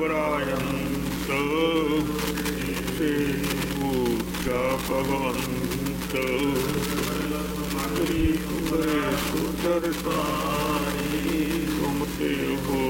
ਬਰਾਯੰਤ ਤੇ ਊਰਜਾ ਭਗਵੰਤ ਹਰੀ ਸੁਦਰ ਸਾਰੀ ਤੁਮ ਤੇ ਹੋ